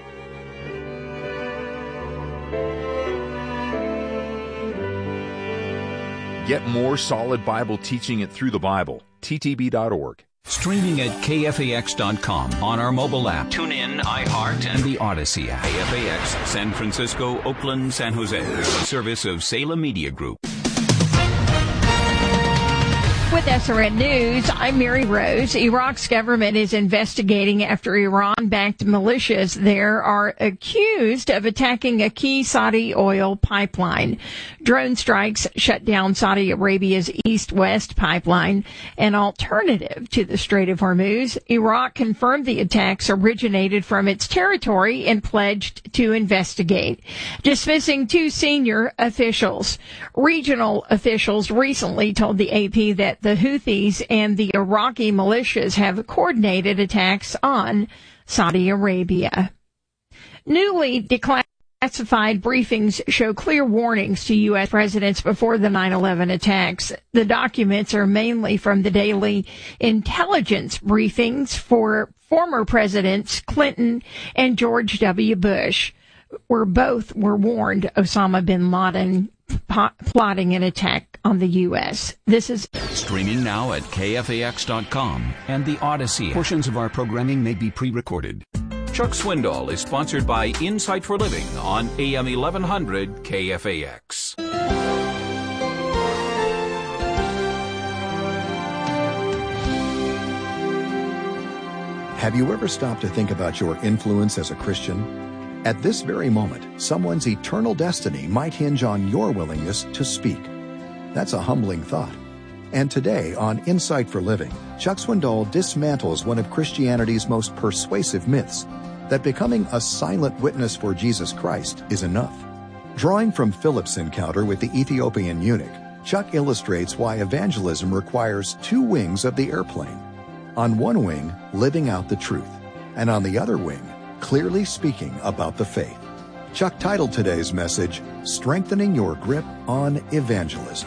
Get more solid Bible teaching it through the Bible. T T B dot org. Streaming at K F A X dot com on our mobile app, TuneIn, iHeart, and the Odyssey app. K F A X, San Francisco, Oakland, San Jose. A service of Salem Media Group. With S R N News, I'm Mary Rose. Iraq's government is investigating after Iran-backed militias there are accused of attacking a key Saudi oil pipeline. Drone strikes shut down Saudi Arabia's east-west pipeline, an alternative to the Strait of Hormuz. Iraq confirmed the attacks originated from its territory and pledged to investigate, dismissing two senior officials. Regional officials recently told the A P that the Houthis and the Iraqi militias have coordinated attacks on Saudi Arabia. Newly declassified briefings show clear warnings to U S presidents before the nine eleven attacks. The documents are mainly from the daily intelligence briefings for former presidents Clinton and George W. Bush, where both were warned Osama bin Laden plotting an attack on the U S. This is streaming now at K F A X dot com and the Odyssey app. Portions of our programming may be pre-recorded. Chuck Swindoll is sponsored by Insight for Living on A M eleven hundred K F A X. Have you ever stopped to think about your influence as a Christian? At this very moment, someone's eternal destiny might hinge on your willingness to speak. That's a humbling thought. And today on Insight for Living, Chuck Swindoll dismantles one of Christianity's most persuasive myths, that becoming a silent witness for Jesus Christ is enough. Drawing from Philip's encounter with the Ethiopian eunuch, Chuck illustrates why evangelism requires two wings of the airplane. On one wing, living out the truth, and on the other wing, clearly speaking about the faith. Chuck titled today's message, Strengthening Your Grip on Evangelism.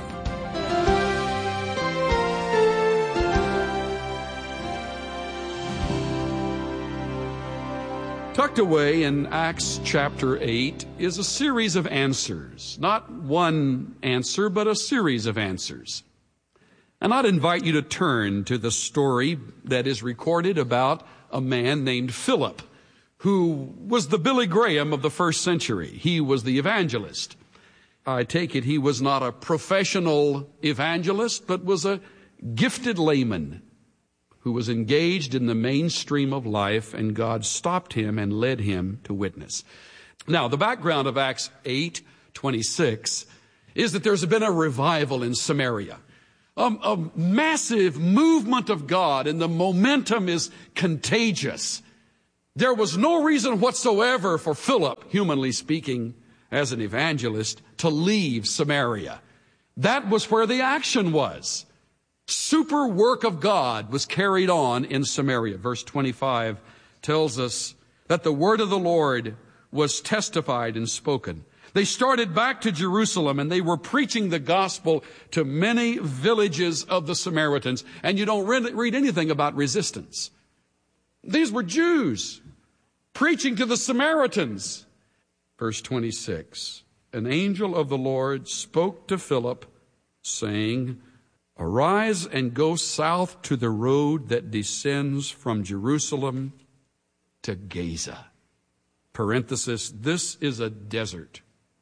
Tucked away in Acts chapter eight is a series of answers. Not one answer, but a series of answers. And I'd invite you to turn to the story that is recorded about a man named Philip, who was the Billy Graham of the first century. He was the evangelist. I take it he was not a professional evangelist, but was a gifted layman who was engaged in the mainstream of life, and God stopped him and led him to witness. Now, the background of Acts eight twenty-six is that there's been a revival in Samaria, a, a massive movement of God, and the momentum is contagious. There was no reason whatsoever for Philip, humanly speaking, as an evangelist, to leave Samaria. That was where the action was. Super work of God was carried on in Samaria. Verse twenty-five tells us that the word of the Lord was testified and spoken. They started back to Jerusalem, and they were preaching the gospel to many villages of the Samaritans. And you don't read, read anything about resistance. These were Jews preaching to the Samaritans. Verse twenty-six, an angel of the Lord spoke to Philip, saying, arise and go south to the road that descends from Jerusalem to Gaza. Parenthesis, this is a desert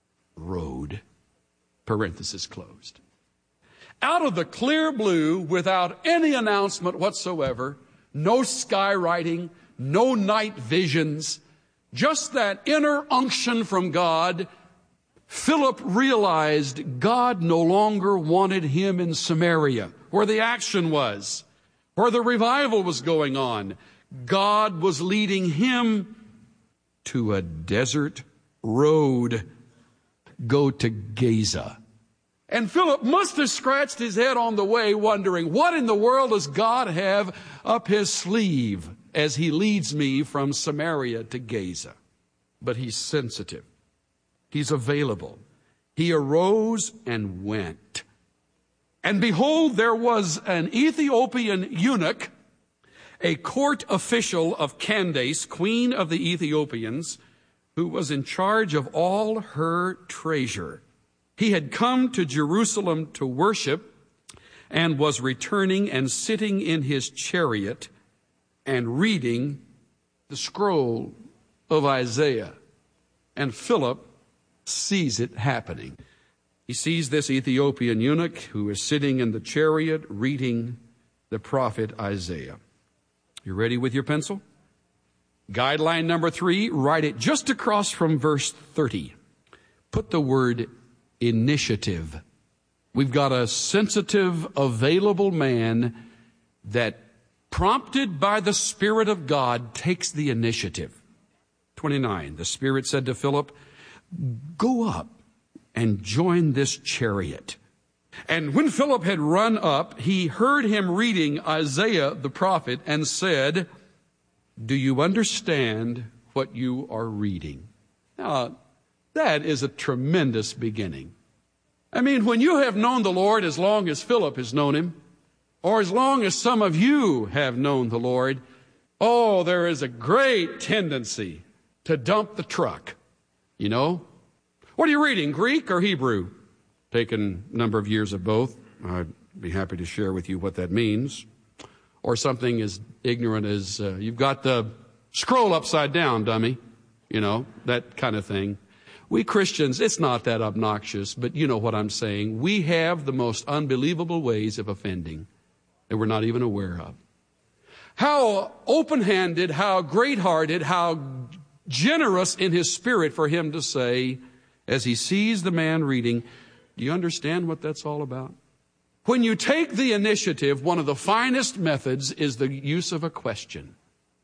road. Parenthesis closed. Out of the clear blue, without any announcement whatsoever, no skywriting, no night visions, just that inner unction from God, Philip realized God no longer wanted him in Samaria, where the action was, where the revival was going on. God was leading him to a desert road. Go to Gaza. And Philip must have scratched his head on the way, wondering, what in the world does God have up his sleeve as he leads me from Samaria to Gaza? But he's sensitive. He's available. He arose and went. And behold, there was an Ethiopian eunuch, a court official of Candace, queen of the Ethiopians, who was in charge of all her treasure. He had come to Jerusalem to worship and was returning and sitting in his chariot and reading the scroll of Isaiah. And Philip sees it happening. He sees this Ethiopian eunuch who is sitting in the chariot reading the prophet Isaiah. You ready with your pencil? Guideline number three, write it just across from verse thirty. Put the word initiative. We've got a sensitive, available man that, prompted by the Spirit of God, takes the initiative. twenty-nine, the Spirit said to Philip, go up and join this chariot. And when Philip had run up, he heard him reading Isaiah the prophet and said, do you understand what you are reading? Now, that is a tremendous beginning. I mean, when you have known the Lord as long as Philip has known him, or as long as some of you have known the Lord, oh, there is a great tendency to dump the truck. You know? What are you reading, Greek or Hebrew? Taken a number of years of both. I'd be happy to share with you what that means. Or something as ignorant as, uh, you've got the scroll upside down, dummy. You know, that kind of thing. We Christians, it's not that obnoxious, but you know what I'm saying. We have the most unbelievable ways of offending that we're not even aware of. How open-handed, how great-hearted, how generous in his spirit for him to say, as he sees the man reading, do you understand what that's all about? When you take the initiative, one of the finest methods is the use of a question.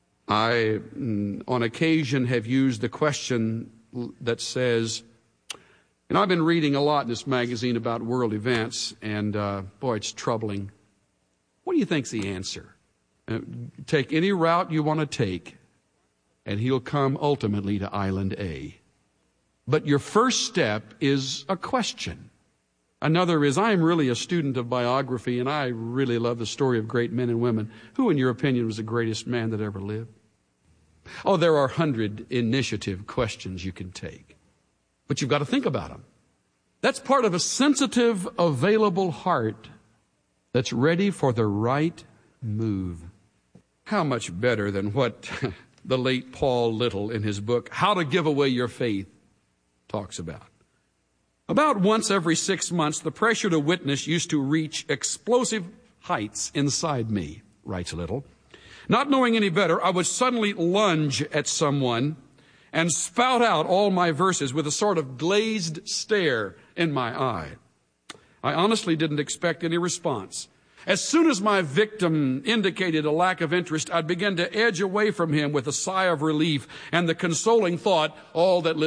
I, on occasion, have used the question that says, and I've been reading a lot in this magazine about world events, and uh, boy, it's troubling. What do you think's the answer? Uh, take any route you want to take, and he'll come ultimately to Island A. But your first step is a question. Another is, I am really a student of biography, and I really love the story of great men and women. Who, in your opinion, was the greatest man that ever lived? Oh, there are a hundred initiative questions you can take. But you've got to think about them. That's part of a sensitive, available heart that's ready for the right move. How much better than what the late Paul Little in his book, How to Give Away Your Faith, talks about. About once every six months, the pressure to witness used to reach explosive heights inside me, writes Little. Not knowing any better, I would suddenly lunge at someone and spout out all my verses with a sort of glazed stare in my eye. I honestly didn't expect any response. As soon as my victim indicated a lack of interest, I'd begin to edge away from him with a sigh of relief and the consoling thought, all that lives